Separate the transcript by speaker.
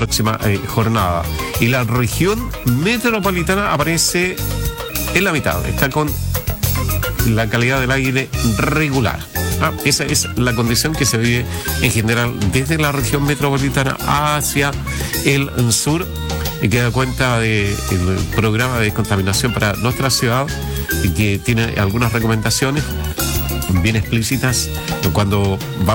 Speaker 1: próxima jornada. Y la región metropolitana aparece en la mitad, está con la calidad del aire regular. Esa es la condición que se vive en general desde la región metropolitana hacia el sur, y que da cuenta del programa de descontaminación para nuestra ciudad, y que tiene algunas recomendaciones bien explícitas cuando va